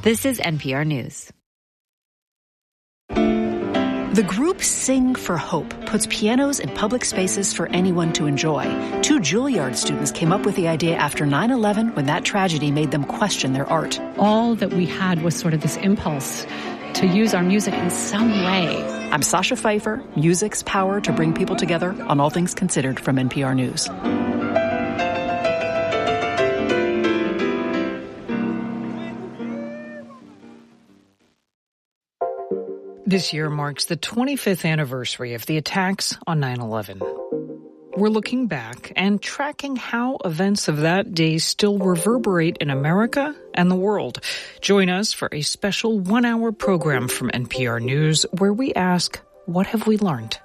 This is NPR News. The group Sing for Hope puts pianos in public spaces for anyone to enjoy. 2 Juilliard students came up with the idea after 9/11 when that tragedy made them question their art. All that we had was sort of this impulse to use our music in some way. I'm Sasha Pfeiffer. Music's power to bring people together on All Things Considered from NPR News. This year marks the 25th anniversary of the attacks on 9/11. We're looking back and tracking how events of that day still reverberate in America and the world. Join us for a special 1-hour program from NPR News where we ask, what have we learned?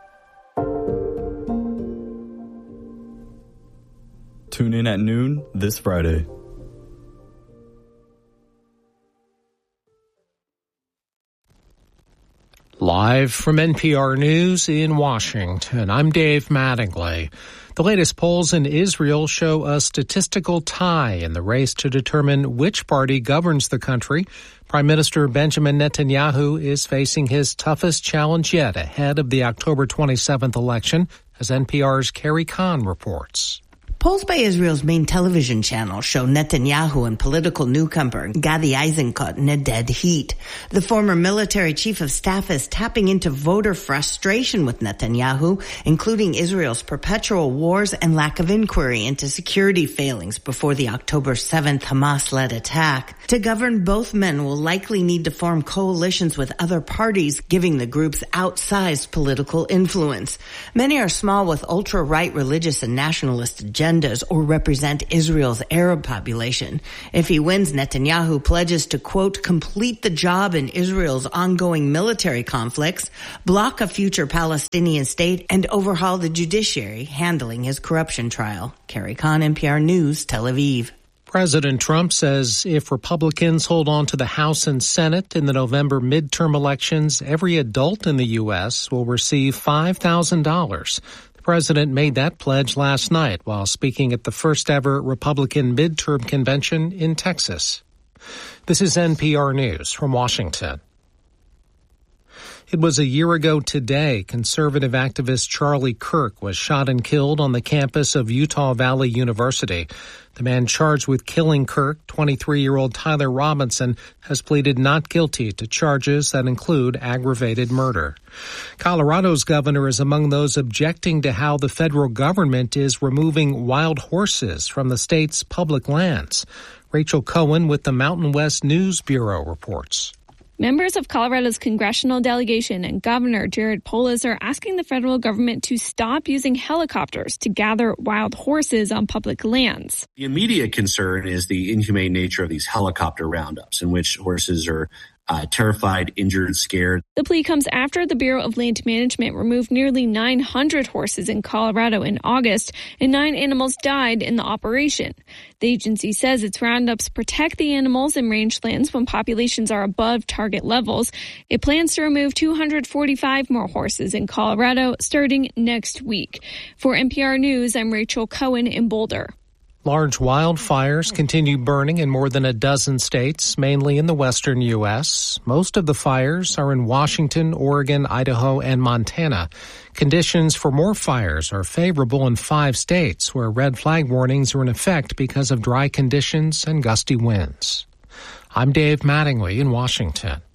Tune in at noon this Friday. Live from NPR News in Washington, I'm Dave Mattingly. The latest polls in Israel show a statistical tie in the race to determine which party governs the country. Prime Minister Benjamin Netanyahu is facing his toughest challenge yet ahead of the October 27th election, as NPR's Carrie Kahn reports. Polls by Israel's main television channel show Netanyahu and political newcomer Gadi Eisenkot in a dead heat. The former military chief of staff is tapping into voter frustration with Netanyahu, including Israel's perpetual wars and lack of inquiry into security failings before the October 7th Hamas-led attack. To govern, both men will likely need to form coalitions with other parties, giving the groups outsized political influence. Many are small with ultra-right religious and nationalist agendas or represent Israel's Arab population. If he wins, Netanyahu pledges to, quote, complete the job in Israel's ongoing military conflicts, block a future Palestinian state, and overhaul the judiciary, handling his corruption trial. Carrie Kahn, NPR News, Tel Aviv. President Trump says if Republicans hold on to the House and Senate in the November midterm elections, every adult in the U.S. will receive $5,000. The president made that pledge last night while speaking at the first ever Republican midterm convention in Texas. This is NPR News from Washington. It was a year ago today, conservative activist Charlie Kirk was shot and killed on the campus of Utah Valley University. The man charged with killing Kirk, 23-year-old Tyler Robinson, has pleaded not guilty to charges that include aggravated murder. Colorado's governor is among those objecting to how the federal government is removing wild horses from the state's public lands. Rachel Cohen with the Mountain West News Bureau reports. Members of Colorado's congressional delegation and Governor Jared Polis are asking the federal government to stop using helicopters to gather wild horses on public lands. The immediate concern is the inhumane nature of these helicopter roundups in which horses are terrified, injured, scared. The plea comes after the Bureau of Land Management removed nearly 900 horses in Colorado in August, and 9 animals died in the operation. The agency says its roundups protect the animals in rangelands when populations are above target levels. It plans to remove 245 more horses in Colorado starting next week. For NPR News, I'm Rachel Cohen in Boulder. Large wildfires continue burning in more than a dozen states, mainly in the western U.S. Most of the fires are in Washington, Oregon, Idaho, and Montana. Conditions for more fires are favorable in 5 states where red flag warnings are in effect because of dry conditions and gusty winds. I'm Dave Mattingly in Washington.